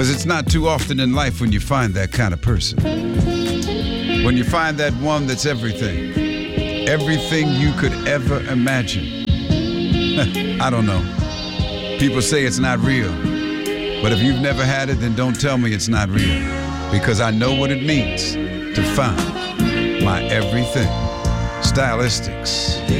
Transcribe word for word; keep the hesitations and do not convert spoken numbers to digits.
Because it's not too often in life when you find that kind of person. When you find that one that's everything. Everything you could ever imagine. I don't know. People say it's not real. But if you've never had it, then don't tell me it's not real. Because I know what it means to find my everything. Stylistics.